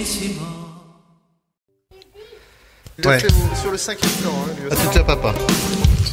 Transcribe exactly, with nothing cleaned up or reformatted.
Ouais. Sur le cinquième plan. Hein, À tout à papa.